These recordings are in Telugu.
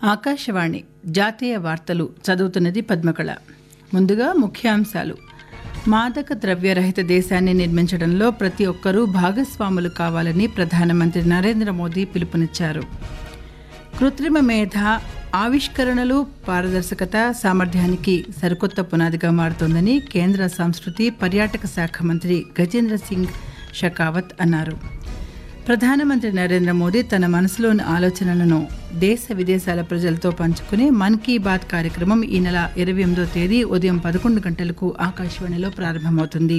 ఆకాశవాణి జాతీయ వార్తలు చదువుతున్నది పద్మకళ. ముందుగా ముఖ్యాంశాలు. మాదక ద్రవ్యరహిత దేశాన్ని నిర్మించడంలో ప్రతి ఒక్కరూ భాగస్వాములు కావాలని ప్రధానమంత్రి నరేంద్ర మోదీ పిలుపునిచ్చారు. కృత్రిమ మేధ ఆవిష్కరణలు, పారదర్శకత సామర్థ్యానికి సరికొత్త పునాదిగా మారుతోందని కేంద్ర సంస్కృతి పర్యాటక శాఖ మంత్రి గజేంద్ర సింగ్ షెకావత్ అన్నారు. ప్రధానమంత్రి నరేంద్ర మోదీ తన మనసులోని ఆలోచనలను దేశ విదేశాల ప్రజలతో పంచుకునే మన్ కీ బాత్ కార్యక్రమం ఈ నెల 28వ తేదీ ఉదయం 11 గంటలకు ఆకాశవాణిలో ప్రారంభమవుతుంది.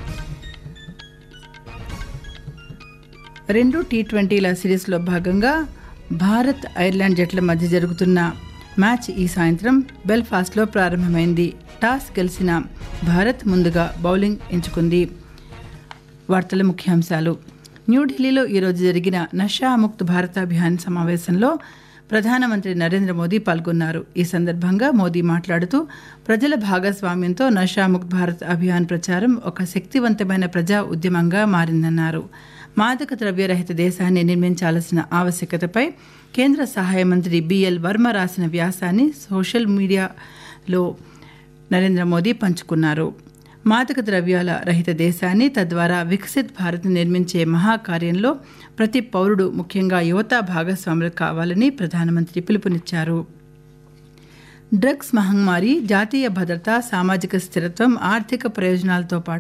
2 టీ20ల సిరీస్లో భాగంగా భారత్, ఐర్లాండ్ జట్ల మధ్య జరుగుతున్న మ్యాచ్ ఈ సాయంత్రం బెల్ఫాస్ట్లో ప్రారంభమైంది. టాస్ గెలిచిన భారత్ ముందుగా బౌలింగ్ ఎంచుకుంది. వార్తల ముఖ్యాంశాలు. న్యూఢిల్లీలో ఈరోజు జరిగిన నషాముక్త్ భారత్ అభియాన్ సమావేశంలో ప్రధానమంత్రి నరేంద్ర మోదీ పాల్గొన్నారు. ఈ సందర్భంగా మోదీ మాట్లాడుతూ ప్రజల భాగస్వామ్యంతో నషాముక్త్ భారత్ అభియాన్ ప్రచారం ఒక శక్తివంతమైన ప్రజా ఉద్యమంగా మారిందన్నారు. మాదక ద్రవ్యరహిత దేశాన్ని నిర్మించాల్సిన ఆవశ్యకతపై కేంద్ర సహాయ మంత్రి బిఎల్ వర్మ రాసిన వ్యాసాన్ని సోషల్ మీడియాలో నరేంద్ర మోదీ పంచుకున్నారు. మాదక ద్రవ్యాల రహిత దేశాన్ని, తద్వారా వికసిత్ భారత్ నిర్మించే మహాకార్యంలో ప్రతి పౌరుడు, ముఖ్యంగా యువత భాగస్వాములు కావాలని ప్రధానమంత్రి పిలుపునిచ్చారు. డ్రగ్స్ మహమ్మారి జాతీయ భద్రత, సామాజిక స్థిరత్వం, ఆర్థిక ప్రయోజనాలతో పాటు